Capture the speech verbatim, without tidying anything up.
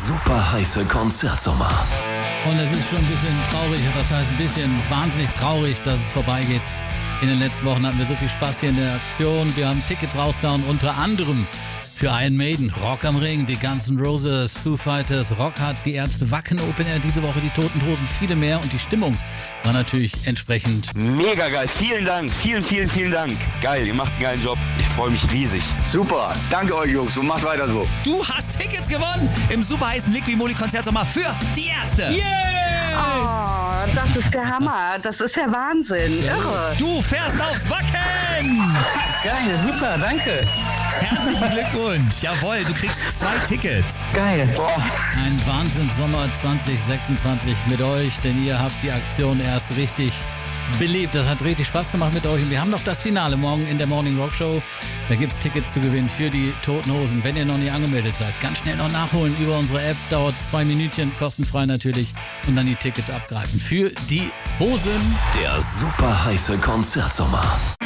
super heiße Konzertsommer. Und es ist schon ein bisschen traurig, das heißt ein bisschen wahnsinnig traurig, dass es vorbeigeht. In den letzten Wochen hatten wir so viel Spaß hier in der Aktion. Wir haben Tickets rausgehauen, unter anderem für Iron Maiden, Rock am Ring, die Guns N' Roses, Foo Fighters, Rockharz, die Ärzte, Wacken, Open Air, diese Woche die Toten Hosen, viele mehr. Und die Stimmung war natürlich entsprechend mega geil. Vielen Dank, vielen, vielen, vielen Dank. Geil, ihr macht einen geilen Job. Ich freue mich riesig. Super, danke euch Jungs und macht weiter so. Du hast Tickets gewonnen im super heißen Liqui-Moly Konzertsommer für die Ärzte. Yeah! Oh, das ist der Hammer. Das ist ja Wahnsinn. Irre. Du fährst aufs Wacken. Geil, super, danke. Herzlichen Glückwunsch. Jawohl, du kriegst zwei Tickets. Geil. Boah. Ein Wahnsinns-Sommer zwanzig sechsundzwanzig mit euch, denn ihr habt die Aktion erst richtig belebt. Das hat richtig Spaß gemacht mit euch. Und wir haben noch das Finale morgen in der Morning Rock Show. Da gibt es Tickets zu gewinnen für die Toten Hosen. Wenn ihr noch nicht angemeldet seid, ganz schnell noch nachholen über unsere App. Dauert zwei Minütchen, kostenfrei natürlich. Und dann die Tickets abgreifen für die Hosen. Der super heiße Konzertsommer.